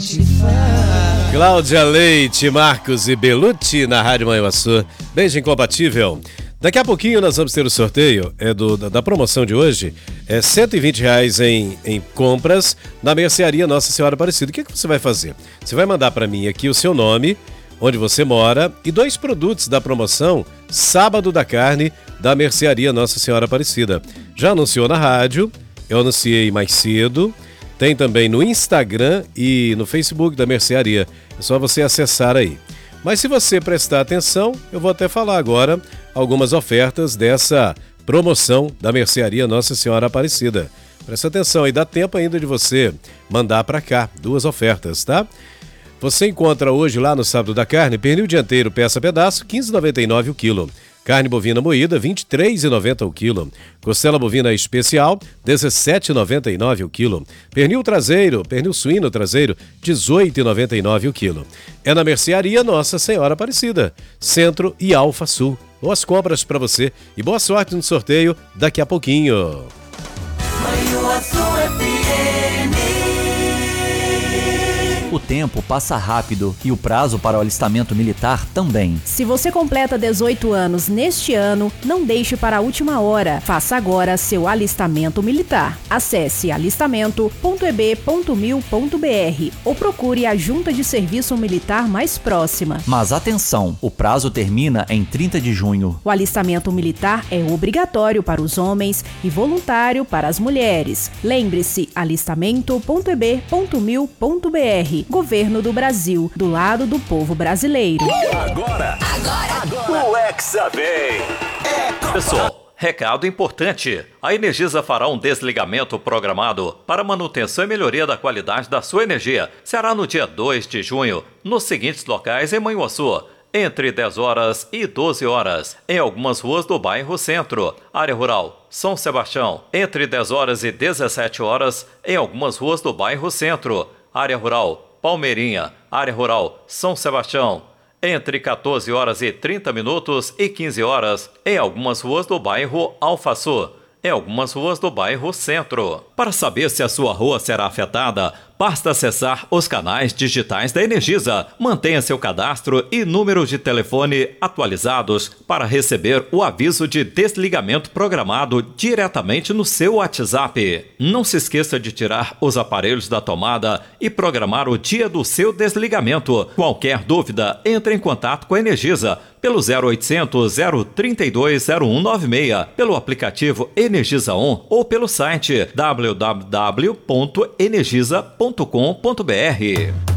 te faz. Cláudia Leite, Marcos e Belucci na Rádio Manhuaçu. Beijo incompatível. Daqui a pouquinho nós vamos ter o sorteio da promoção de hoje. É R$120 em compras na mercearia Nossa Senhora Aparecida. O que você vai fazer? Você vai mandar para mim aqui o seu nome, onde você mora e 2 produtos da promoção Sábado da Carne da mercearia Nossa Senhora Aparecida. Já anunciou na rádio, eu anunciei mais cedo. Tem também no Instagram e no Facebook da mercearia. É só você acessar aí. Mas se você prestar atenção, eu vou até falar agora algumas ofertas dessa promoção da mercearia Nossa Senhora Aparecida. Presta atenção aí, dá tempo ainda de você mandar para cá 2 ofertas, tá? Você encontra hoje lá no Sábado da Carne, pernil dianteiro peça pedaço, R$ 15,99 o quilo. Carne bovina moída, R$ 23,90 o quilo. Costela bovina especial, R$ 17,99 o quilo. Pernil suíno traseiro, R$ 18,99 o quilo. É na mercearia Nossa Senhora Aparecida, Centro e Alfa Sul. Boas compras para você e boa sorte no sorteio daqui a pouquinho. O tempo passa rápido e o prazo para o alistamento militar também. Se você completa 18 anos neste ano, não deixe para a última hora. Faça agora seu alistamento militar. Acesse alistamento.eb.mil.br ou procure a Junta de Serviço Militar mais próxima. Mas atenção, o prazo termina em 30 de junho. O alistamento militar é obrigatório para os homens e voluntário para as mulheres. Lembre-se, alistamento.eb.mil.br. Governo do Brasil, do lado do povo brasileiro. Agora o Hexa vem. Pessoal, recado importante. A Energisa fará um desligamento programado para manutenção e melhoria da qualidade da sua energia. Será no dia 2 de junho, nos seguintes locais em Manhuaçu. Entre 10 horas e 12 horas, em algumas ruas do bairro Centro. Área Rural, São Sebastião. Entre 10 horas e 17 horas, em algumas ruas do bairro Centro. Área Rural, Palmeirinha. Área Rural, São Sebastião. Entre 14 horas e 30 minutos e 15 horas, em algumas ruas do bairro Alfa Sul. Em algumas ruas do bairro Centro. Para saber se a sua rua será afetada, basta acessar os canais digitais da Energisa. Mantenha seu cadastro e número de telefone atualizados para receber o aviso de desligamento programado diretamente no seu WhatsApp. Não se esqueça de tirar os aparelhos da tomada e programar o dia do seu desligamento. Qualquer dúvida, entre em contato com a Energisa pelo 0800 032 0196, pelo aplicativo Energisa On ou pelo site www.energisa.com.br.